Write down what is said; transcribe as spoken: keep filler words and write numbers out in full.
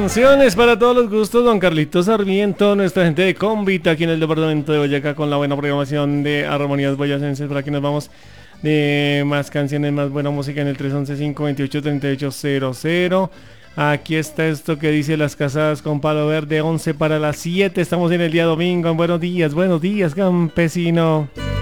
canciones para todos los gustos, don Carlitos Sarmiento, nuestra gente de Convita aquí en el departamento de Boyacá con la buena programación de Armonías Boyacenses. Por aquí nos vamos de más canciones, más buena música en el tres once, cinco veintiocho, treinta y ocho cero cero. Aquí está esto que dice Las Casadas con Palo Verde, once para las siete. Estamos en el día domingo. Buenos días, buenos días, campesino.